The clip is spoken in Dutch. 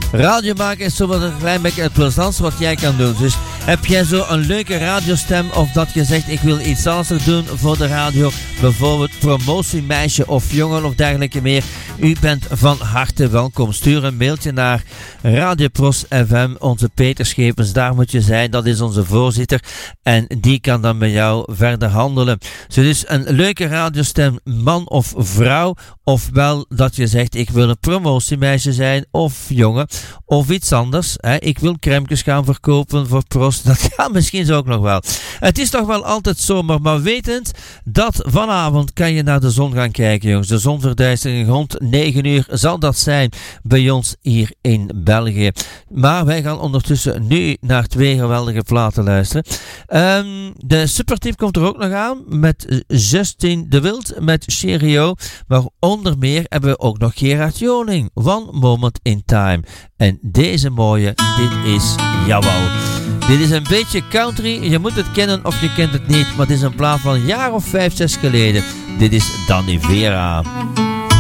Radio maken is zo wat een klein beetje het plezantste wat jij kan doen. Dus heb jij zo een leuke radiostem of dat je zegt ik wil iets anders doen voor de radio, bijvoorbeeld promotiemeisje of jongen of dergelijke meer. U bent van harte welkom. Stuur een mailtje naar Radio Pros FM, onze Peter Schepens, daar moet je zijn, dat is onze voorzitter en die kan dan met jou verder handelen. Zo dus een leuke radiostem, man of vrouw, ofwel dat je zegt ik wil een promotiemeisje zijn of jongen of iets anders. Ik wil crèmekes gaan verkopen voor Pros, dat kan misschien zo ook nog wel. Het is toch wel altijd zomer, maar wetend dat vanavond kan je naar de zon gaan kijken, jongens. De zonverduistering rond 9 uur zal dat zijn bij ons hier in België. Maar wij gaan ondertussen nu naar 2 geweldige platen luisteren. De supertip komt er ook nog aan met Justin de Wild met Cheerio. Maar onder meer hebben we ook nog Gerard Joning, One Moment in Time. En deze mooie, dit is jawel. Dit is een beetje country, je moet het kennen of je kent het niet, maar het is een plaat van een jaar of 5, 6 geleden. Dit is Danny Vera.